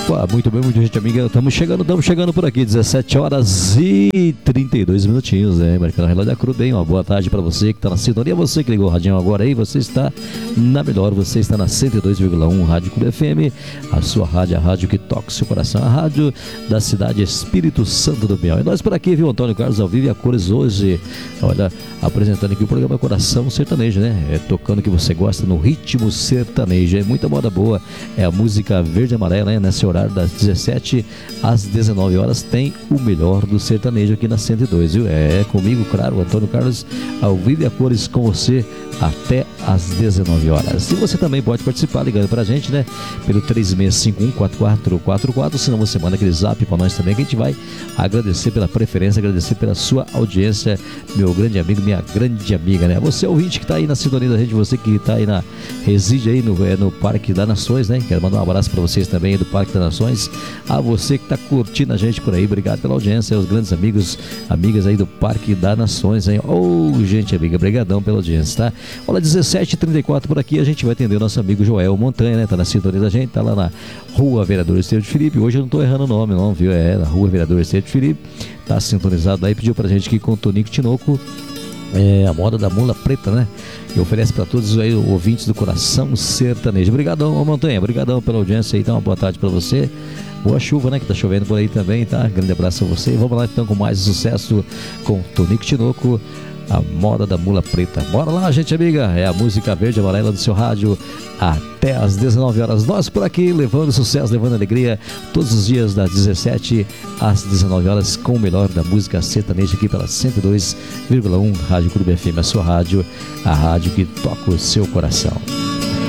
Opa, muito bem, muita gente amiga. Estamos chegando por aqui, 17 horas e 32 minutinhos, né? Marcando a relógio da Cruz, bem, uma boa tarde para você que está na sintonia, você que ligou o radinho agora aí, você está na melhor, você está na 102,1 Rádio Clube FM, a sua rádio, a rádio que toca o seu coração, a rádio da cidade Espírito Santo do Pinhal. E nós por aqui, viu, Antônio Carlos ao vivo e a cores hoje, olha, apresentando aqui o programa Coração Sertanejo, né? Tocando o que você gosta no ritmo sertanejo, é muita moda boa, é a música verde e amarela, né? Nesse horário das 17 às 19 horas tem o melhor do sertanejo aqui na 102, viu? É comigo, claro, o Antônio Carlos ao vivo e a cores com você até às 19 horas. E você também pode participar ligando pra gente, né? Pelo 36514444, senão você manda aquele zap pra nós também, que a gente vai agradecer pela preferência, agradecer pela sua audiência, meu grande amigo, minha grande amiga, né? Você ouvinte que tá aí na sintonia da gente, você que tá aí reside aí no Parque das Nações, né? Quero mandar um abraço pra vocês também aí do Parque das Nações, a você que tá curtindo a gente por aí, obrigado pela audiência, os grandes amigos, amigas aí do Parque das Nações, hein? Gente amiga, brigadão pela audiência, tá? Olha, 17h34 por aqui, a gente vai atender o nosso amigo Joel Montanha, né? Tá na sintonia da gente, tá lá na Rua Vereador Esteiro de Filipe. Hoje eu não tô errando o nome, não, viu? É, na Rua Vereador Esteiro de Filipe. Tá sintonizado aí, pediu pra gente aqui com o Tonico Tinoco, a moda da mula preta, né? E oferece para todos aí os ouvintes do Coração Sertanejo. Obrigadão, Montanha, obrigadão pela audiência aí, tá? Uma boa tarde para você. Boa chuva, né? Que tá chovendo por aí também, tá? Grande abraço a você. E vamos lá então com mais sucesso com Tonico Tinoco, a moda da mula preta. Bora lá, gente amiga, é a música verde e amarela do seu rádio até às 19 horas. Nós por aqui levando sucesso, levando alegria todos os dias das 17 às 19 horas com o melhor da música sertaneja aqui pela 102,1 Rádio Clube FM, a sua rádio, a rádio que toca o seu coração.